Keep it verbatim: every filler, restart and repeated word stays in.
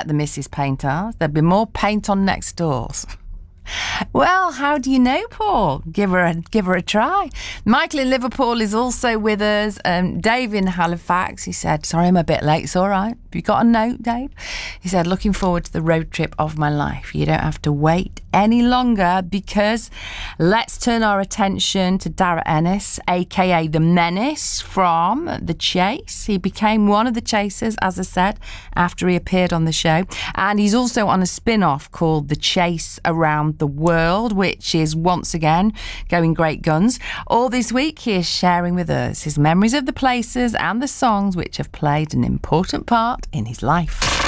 the Missus Painter. There'd be more paint on next doors. Well, how do you know, Paul? Give her a give her a try. Michael in Liverpool is also with us. Um, Dave in Halifax, he said, sorry I'm a bit late, it's all right. Have you got a note, Dave? He said, looking forward to the road trip of my life. You don't have to wait any longer because let's turn our attention to Darragh Ennis, aka The Menace from The Chase. He became one of the Chasers, as I said, after he appeared on the show. And he's also on a spin-off called The Chase Around the World, which is once again going great guns. All this week he is sharing with us his memories of the places and the songs which have played an important part in his life.